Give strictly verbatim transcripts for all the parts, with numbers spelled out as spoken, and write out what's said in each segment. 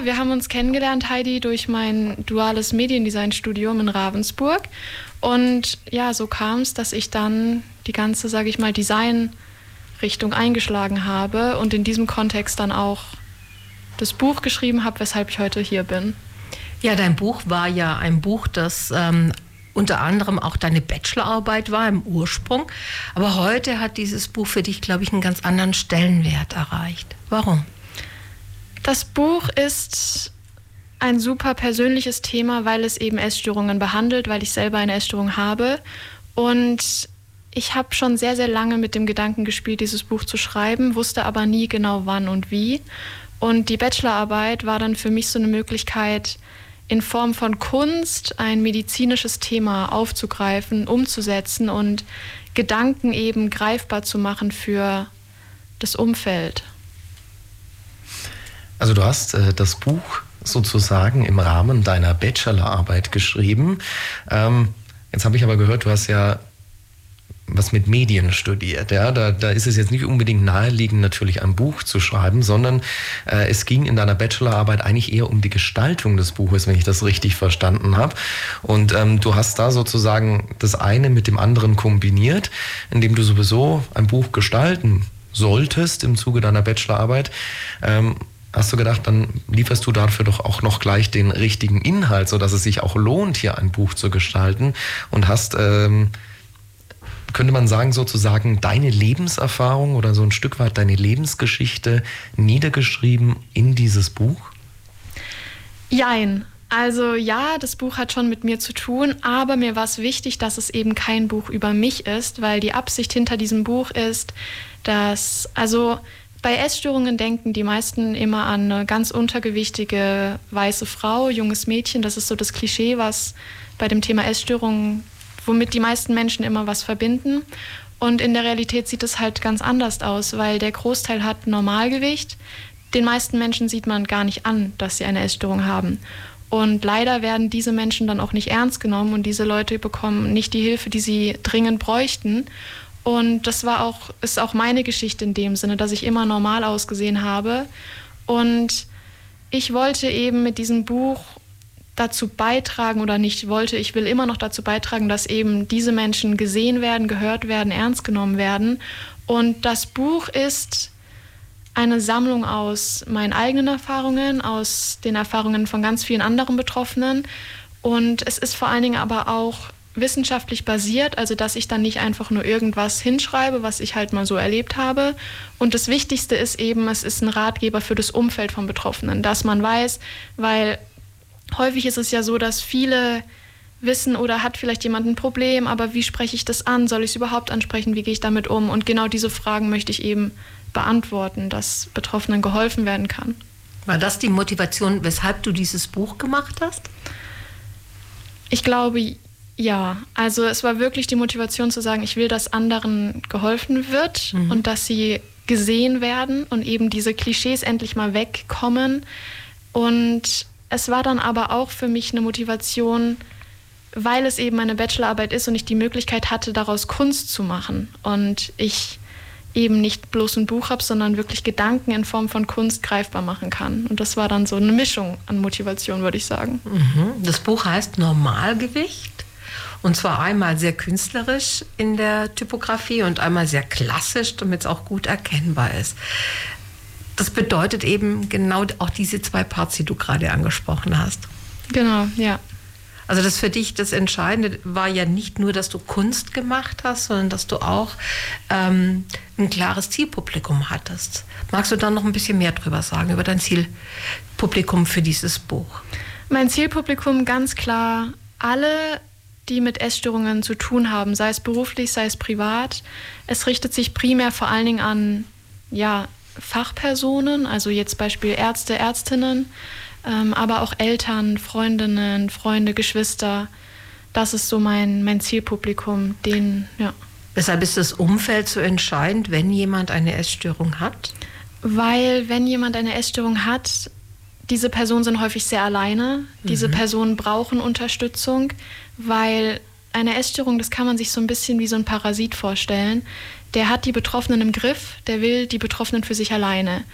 wir haben uns kennengelernt, Heidi, durch mein duales Mediendesign-Studium in Ravensburg. Und ja, so kam es, dass ich dann die ganze, sage ich mal, Design-Richtung eingeschlagen habe und in diesem Kontext dann auch das Buch geschrieben habe, weshalb ich heute hier bin. Ja, dein Buch war ja ein Buch, das ähm, unter anderem auch deine Bachelorarbeit war im Ursprung. Aber heute hat dieses Buch für dich, glaube ich, einen ganz anderen Stellenwert erreicht. Warum? Das Buch ist ein super persönliches Thema, weil es eben Essstörungen behandelt, weil ich selber eine Essstörung habe. Und ich habe schon sehr, sehr lange mit dem Gedanken gespielt, dieses Buch zu schreiben, wusste aber nie genau wann und wie. Und die Bachelorarbeit war dann für mich so eine Möglichkeit, in Form von Kunst ein medizinisches Thema aufzugreifen, umzusetzen und Gedanken eben greifbar zu machen für das Umfeld. Also du hast äh, das Buch sozusagen im Rahmen deiner Bachelorarbeit geschrieben. Ähm, jetzt habe ich aber gehört, du hast ja was mit Medien studiert. Ja? Da, da ist es jetzt nicht unbedingt naheliegend, natürlich ein Buch zu schreiben, sondern äh, es ging in deiner Bachelorarbeit eigentlich eher um die Gestaltung des Buches, wenn ich das richtig verstanden habe. Und ähm, du hast da sozusagen das eine mit dem anderen kombiniert, indem du sowieso ein Buch gestalten solltest im Zuge deiner Bachelorarbeit. Ähm, hast du gedacht, dann lieferst du dafür doch auch noch gleich den richtigen Inhalt, sodass es sich auch lohnt, hier ein Buch zu gestalten, und hast ähm, könnte man sagen, sozusagen deine Lebenserfahrung oder so ein Stück weit deine Lebensgeschichte niedergeschrieben in dieses Buch? Jein. Also ja, das Buch hat schon mit mir zu tun, aber mir war es wichtig, dass es eben kein Buch über mich ist, weil die Absicht hinter diesem Buch ist, dass, also bei Essstörungen denken die meisten immer an eine ganz untergewichtige weiße Frau, junges Mädchen. Das ist so das Klischee, was bei dem Thema Essstörungen, womit die meisten Menschen immer was verbinden. Und in der Realität sieht es halt ganz anders aus, weil der Großteil hat Normalgewicht. Den meisten Menschen sieht man gar nicht an, dass sie eine Essstörung haben. Und leider werden diese Menschen dann auch nicht ernst genommen und diese Leute bekommen nicht die Hilfe, die sie dringend bräuchten. Und das war auch, ist auch meine Geschichte in dem Sinne, dass ich immer normal ausgesehen habe. Und ich wollte eben mit diesem Buch dazu beitragen oder nicht wollte, ich will immer noch dazu beitragen, dass eben diese Menschen gesehen werden, gehört werden, ernst genommen werden. Und das Buch ist eine Sammlung aus meinen eigenen Erfahrungen, aus den Erfahrungen von ganz vielen anderen Betroffenen. Und es ist vor allen Dingen aber auch wissenschaftlich basiert, also dass ich dann nicht einfach nur irgendwas hinschreibe, was ich halt mal so erlebt habe. Und das Wichtigste ist eben, es ist ein Ratgeber für das Umfeld von Betroffenen, dass man weiß, weil häufig ist es ja so, dass viele wissen, oder hat vielleicht jemand ein Problem, aber wie spreche ich das an? Soll ich es überhaupt ansprechen? Wie gehe ich damit um? Und genau diese Fragen möchte ich eben beantworten, dass Betroffenen geholfen werden kann. War das die Motivation, weshalb du dieses Buch gemacht hast? Ich glaube, ja. Also es war wirklich die Motivation zu sagen, ich will, dass anderen geholfen wird mhm. und dass sie gesehen werden und eben diese Klischees endlich mal wegkommen. Und es war dann aber auch für mich eine Motivation, weil es eben eine Bachelorarbeit ist und ich die Möglichkeit hatte, daraus Kunst zu machen. Und ich eben nicht bloß ein Buch habe, sondern wirklich Gedanken in Form von Kunst greifbar machen kann. Und das war dann so eine Mischung an Motivation, würde ich sagen. Das Buch heißt Normalgewicht. Und zwar einmal sehr künstlerisch in der Typografie und einmal sehr klassisch, damit es auch gut erkennbar ist. Das bedeutet eben genau auch diese zwei Parts, die du gerade angesprochen hast. Genau, ja. Also das für dich, das Entscheidende war ja nicht nur, dass du Kunst gemacht hast, sondern dass du auch ähm, ein klares Zielpublikum hattest. Magst du da noch ein bisschen mehr drüber sagen, über dein Zielpublikum für dieses Buch? Mein Zielpublikum ganz klar, alle, die mit Essstörungen zu tun haben, sei es beruflich, sei es privat. Es richtet sich primär vor allen Dingen an, ja, Fachpersonen, also jetzt Beispiel Ärzte, Ärztinnen, ähm, aber auch Eltern, Freundinnen, Freunde, Geschwister. Das ist so mein, mein Zielpublikum, den, ja. Weshalb ist das Umfeld so entscheidend, wenn jemand eine Essstörung hat? Weil wenn jemand eine Essstörung hat, diese Personen sind häufig sehr alleine. Diese mhm. Personen brauchen Unterstützung, weil eine Essstörung, das kann man sich so ein bisschen wie so ein Parasit vorstellen. Der hat die Betroffenen im Griff, der will die Betroffenen für sich alleine.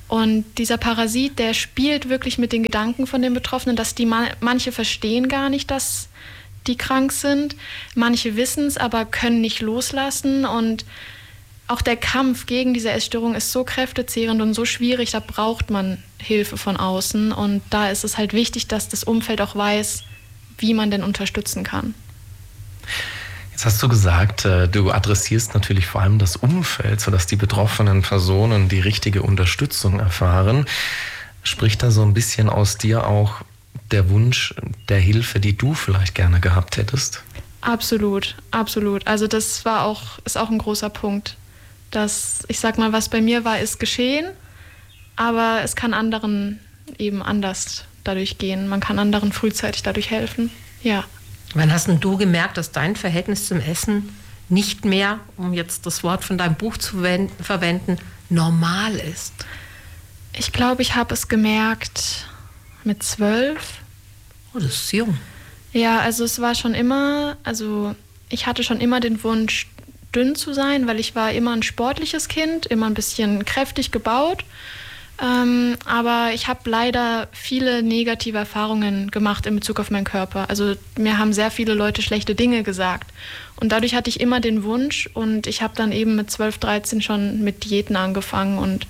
Und dieser Parasit, der spielt wirklich mit den Gedanken von den Betroffenen, dass die ma- manche verstehen gar nicht, dass die krank sind. Manche wissen es, aber können nicht loslassen. Und auch der Kampf gegen diese Essstörung ist so kräftezehrend und so schwierig, da braucht man Hilfe von außen. Und da ist es halt wichtig, dass das Umfeld auch weiß, wie man denn unterstützen kann. Jetzt hast du gesagt, du adressierst natürlich vor allem das Umfeld, sodass die betroffenen Personen die richtige Unterstützung erfahren. Spricht da so ein bisschen aus dir auch der Wunsch der Hilfe, die du vielleicht gerne gehabt hättest? Absolut, absolut. Also das war auch, ist auch ein großer Punkt. Dass, ich sag mal, was bei mir war, ist geschehen, aber es kann anderen eben anders dadurch gehen. Man kann anderen frühzeitig dadurch helfen, ja. Wann hast denn du gemerkt, dass dein Verhältnis zum Essen nicht mehr, um jetzt das Wort von deinem Buch zu wen- verwenden, normal ist? Ich glaube, ich habe es gemerkt mit zwölf. Oh, das ist jung. Ja, also es war schon immer, also ich hatte schon immer den Wunsch, dünn zu sein, weil ich war immer ein sportliches Kind, immer ein bisschen kräftig gebaut. Ähm, aber ich habe leider viele negative Erfahrungen gemacht in Bezug auf meinen Körper. Also mir haben sehr viele Leute schlechte Dinge gesagt. Und dadurch hatte ich immer den Wunsch und ich habe dann eben mit zwölf, dreizehn schon mit Diäten angefangen. Und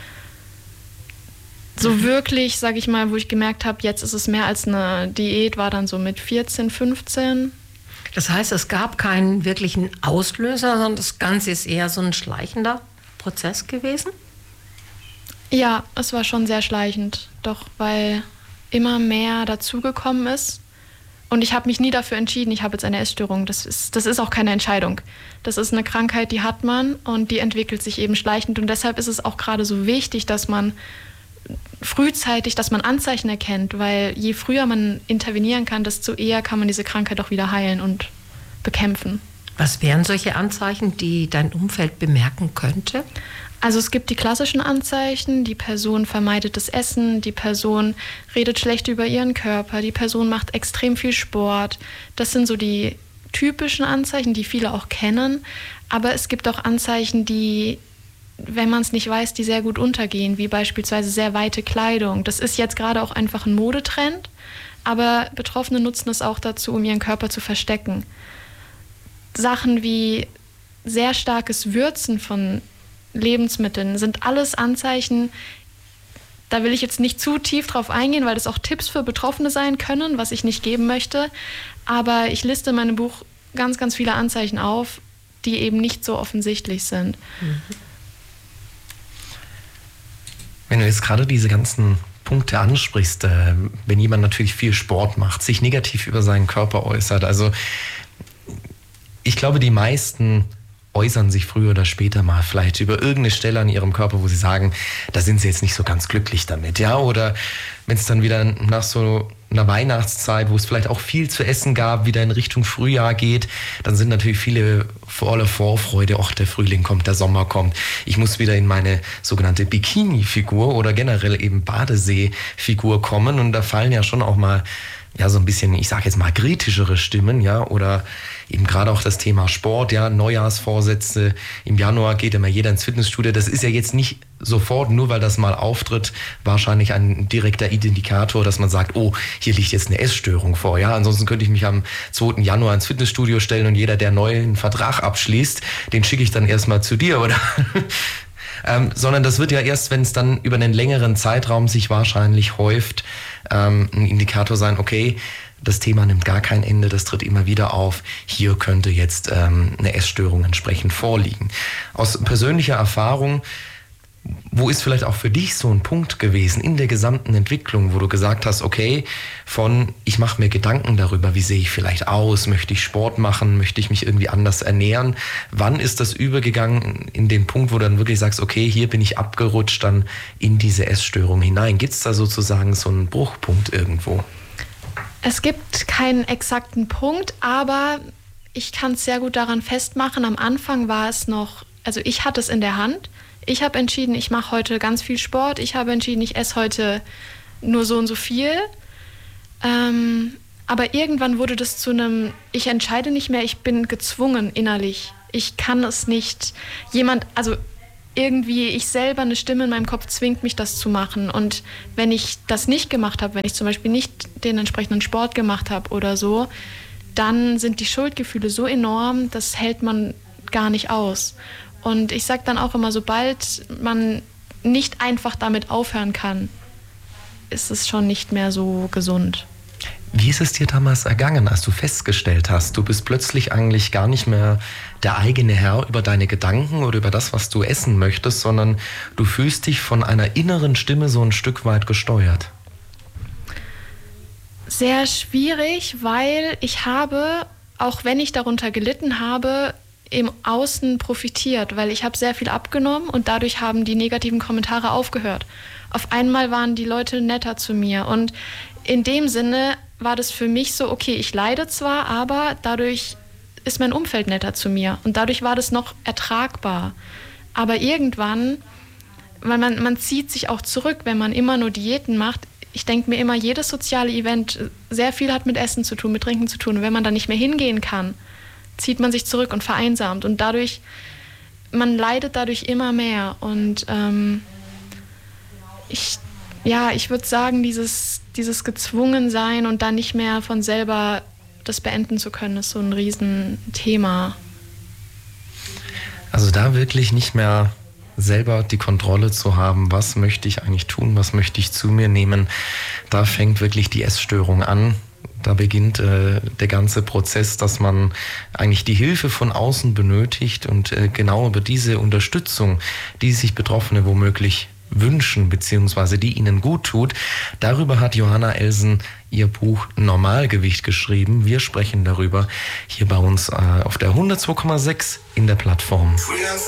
so mhm. wirklich, sage ich mal, wo ich gemerkt habe, jetzt ist es mehr als eine Diät, war dann so mit vierzehn, fünfzehn. Das heißt, es gab keinen wirklichen Auslöser, sondern das Ganze ist eher so ein schleichender Prozess gewesen? Ja, es war schon sehr schleichend, doch weil immer mehr dazugekommen ist. Und ich habe mich nie dafür entschieden, ich habe jetzt eine Essstörung. Das ist, das ist auch keine Entscheidung. Das ist eine Krankheit, die hat man und die entwickelt sich eben schleichend. Und deshalb ist es auch gerade so wichtig, dass man frühzeitig, dass man Anzeichen erkennt, weil je früher man intervenieren kann, desto eher kann man diese Krankheit auch wieder heilen und bekämpfen. Was wären solche Anzeichen, die dein Umfeld bemerken könnte? Also es gibt die klassischen Anzeichen, die Person vermeidet das Essen, die Person redet schlecht über ihren Körper, die Person macht extrem viel Sport. Das sind so die typischen Anzeichen, die viele auch kennen. Aber es gibt auch Anzeichen, die, wenn man es nicht weiß, die sehr gut untergehen, wie beispielsweise sehr weite Kleidung. Das ist jetzt gerade auch einfach ein Modetrend, aber Betroffene nutzen es auch dazu, um ihren Körper zu verstecken. Sachen wie sehr starkes Würzen von Lebensmitteln sind alles Anzeichen, da will ich jetzt nicht zu tief drauf eingehen, weil das auch Tipps für Betroffene sein können, was ich nicht geben möchte. Aber ich liste in meinem Buch ganz, ganz viele Anzeichen auf, die eben nicht so offensichtlich sind. Mhm. Wenn du jetzt gerade diese ganzen Punkte ansprichst, äh, wenn jemand natürlich viel Sport macht, sich negativ über seinen Körper äußert, also ich glaube, die meisten äußern sich früher oder später mal vielleicht über irgendeine Stelle an ihrem Körper, wo sie sagen, da sind sie jetzt nicht so ganz glücklich damit, ja, oder wenn es dann wieder nach so einer Weihnachtszeit, wo es vielleicht auch viel zu essen gab, wieder in Richtung Frühjahr geht, dann sind natürlich viele voller Vorfreude, ach, der Frühling kommt, der Sommer kommt, ich muss wieder in meine sogenannte Bikini-Figur oder generell eben Badesee-Figur kommen und da fallen ja schon auch mal ja, so ein bisschen, ich sage jetzt mal, kritischere Stimmen, ja, oder eben gerade auch das Thema Sport, ja, Neujahrsvorsätze, im Januar geht immer jeder ins Fitnessstudio, das ist ja jetzt nicht sofort, nur weil das mal auftritt, wahrscheinlich ein direkter Indikator, dass man sagt, oh, hier liegt jetzt eine Essstörung vor, ja, ansonsten könnte ich mich am zweiten Januar ins Fitnessstudio stellen und jeder, der neu einen Vertrag abschließt, den schicke ich dann erstmal zu dir, oder? Ähm, sondern das wird ja erst, wenn es dann über einen längeren Zeitraum sich wahrscheinlich häuft, ähm, ein Indikator sein, okay, das Thema nimmt gar kein Ende, das tritt immer wieder auf, hier könnte jetzt ähm, eine Essstörung entsprechend vorliegen. Aus persönlicher Erfahrung, wo ist vielleicht auch für dich so ein Punkt gewesen in der gesamten Entwicklung, wo du gesagt hast, okay, von ich mache mir Gedanken darüber, wie sehe ich vielleicht aus, möchte ich Sport machen, möchte ich mich irgendwie anders ernähren, wann ist das übergegangen in den Punkt, wo du dann wirklich sagst, okay, hier bin ich abgerutscht dann in diese Essstörung hinein. Gibt es da sozusagen so einen Bruchpunkt irgendwo? Es gibt keinen exakten Punkt, aber ich kann es sehr gut daran festmachen, am Anfang war es noch, also ich hatte es in der Hand. Ich habe entschieden, ich mache heute ganz viel Sport. Ich habe entschieden, ich esse heute nur so und so viel. Ähm, aber irgendwann wurde das zu einem, ich entscheide nicht mehr, ich bin gezwungen innerlich. Ich kann es nicht. Jemand, also irgendwie ich selber, eine Stimme in meinem Kopf zwingt mich, das zu machen. Und wenn ich das nicht gemacht habe, wenn ich zum Beispiel nicht den entsprechenden Sport gemacht habe oder so, dann sind die Schuldgefühle so enorm, das hält man gar nicht aus. Und ich sage dann auch immer, sobald man nicht einfach damit aufhören kann, ist es schon nicht mehr so gesund. Wie ist es dir damals ergangen, als du festgestellt hast, du bist plötzlich eigentlich gar nicht mehr der eigene Herr über deine Gedanken oder über das, was du essen möchtest, sondern du fühlst dich von einer inneren Stimme so ein Stück weit gesteuert? Sehr schwierig, weil ich habe, auch wenn ich darunter gelitten habe, im Außen profitiert, weil ich habe sehr viel abgenommen und dadurch haben die negativen Kommentare aufgehört. Auf einmal waren die Leute netter zu mir und in dem Sinne war das für mich so, okay, ich leide zwar, aber dadurch ist mein Umfeld netter zu mir und dadurch war das noch ertragbar. Aber irgendwann, weil man, man zieht sich auch zurück, wenn man immer nur Diäten macht. Ich denke mir immer, jedes soziale Event sehr viel hat mit Essen zu tun, mit Trinken zu tun. Und wenn man da nicht mehr hingehen kann, zieht man sich zurück und vereinsamt. Und dadurch, man leidet dadurch immer mehr. Und ähm, ich, ja, ich würde sagen, dieses, dieses Gezwungensein und dann nicht mehr von selber das beenden zu können, ist so ein Riesenthema. Also da wirklich nicht mehr selber die Kontrolle zu haben, was möchte ich eigentlich tun, was möchte ich zu mir nehmen, da fängt wirklich die Essstörung an. Da beginnt äh, der ganze Prozess, dass man eigentlich die Hilfe von außen benötigt und äh, genau über diese Unterstützung, die sich Betroffene womöglich wünschen, beziehungsweise die ihnen gut tut, darüber hat Johanna Elsen ihr Buch Normalgewicht geschrieben. Wir sprechen darüber hier bei uns äh, auf der hundertzwei Komma sechs in der Plattform.